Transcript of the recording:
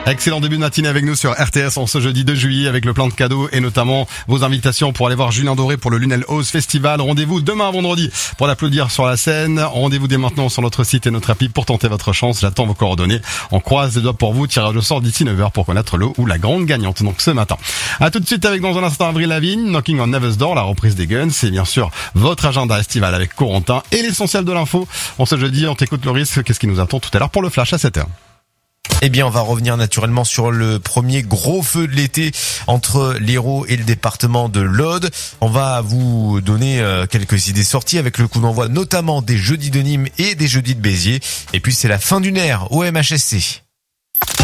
Excellent début de matinée avec nous sur RTS en ce jeudi 2 juillet avec le plan de cadeaux et notamment vos invitations pour aller voir Julien Doré pour le Lunel House Festival. Rendez-vous demain vendredi pour l'applaudir sur la scène. Rendez-vous dès maintenant sur notre site et notre appli pour tenter votre chance. J'attends vos coordonnées. On croise les doigts pour vous. Tirage au sort d'ici 9h pour connaître le ou la grande gagnante. Donc ce matin. À tout de suite avec dans un instant Avril Lavigne, Knocking on Never's Door, la reprise des Guns. C'est bien sûr votre agenda estival avec Corentin et l'essentiel de l'info. En ce jeudi, on t'écoute Loris. Qu'est-ce qui nous attend tout à l'heure pour le flash à 7h? Eh bien, on va revenir naturellement sur le premier gros feu de l'été entre l'Hérault et le département de l'Aude. On va vous donner quelques idées sorties avec le coup d'envoi notamment des jeudis de Nîmes et des jeudis de Béziers. Et puis, c'est la fin d'une ère au MHSC.